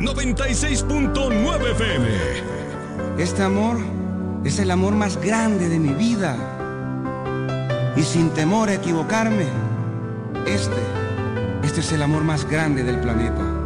96.9 FM. Este amor es el amor más grande de mi vida. Y sin temor a equivocarme, este es el amor más grande del planeta.